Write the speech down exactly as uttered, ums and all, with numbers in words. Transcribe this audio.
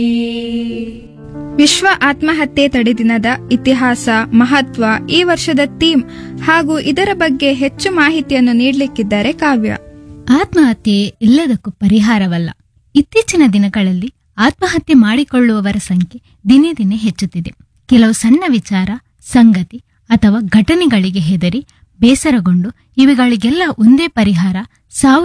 ವಿಶ್ವ ಆತ್ಮಹತ್ಯೆ ತಡೆ ದಿನದ ಇತಿಹಾಸ, ಮಹತ್ವ, ಈ ವರ್ಷದ ಥೀಮ್ ಹಾಗೂ ಇದರ ಬಗ್ಗೆ ಹೆಚ್ಚು ಮಾಹಿತಿಯನ್ನು ನೀಡಲಿಕ್ಕಿದ್ದಾರೆ ಕಾವ್ಯ. ಆತ್ಮಹತ್ಯೆ ಎಲ್ಲದಕ್ಕೂ ಪರಿಹಾರವಲ್ಲ. ಇತ್ತೀಚಿನ ದಿನಗಳಲ್ಲಿ ಆತ್ಮಹತ್ಯೆ ಮಾಡಿಕೊಳ್ಳುವವರ ಸಂಖ್ಯೆ ದಿನೇ ದಿನೇ ಹೆಚ್ಚುತ್ತಿದೆ. ಕೆಲವು ಸಣ್ಣ ವಿಚಾರ, ಸಂಗತಿ ಅಥವಾ ಘಟನೆಗಳಿಗೆ ಹೆದರಿ ಬೇಸರಗೊಂಡು ಇವುಗಳಿಗೆಲ್ಲ ಒಂದೇ ಪರಿಹಾರ, ಸಾವು